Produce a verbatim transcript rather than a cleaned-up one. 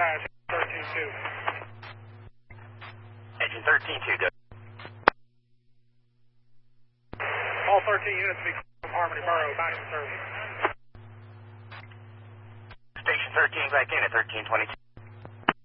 dispatch, thirteen two. Engine thirteen two, go. All thirteen units be from Harmony Borough, back in service. Station thirteen back in at thirteen twenty-two.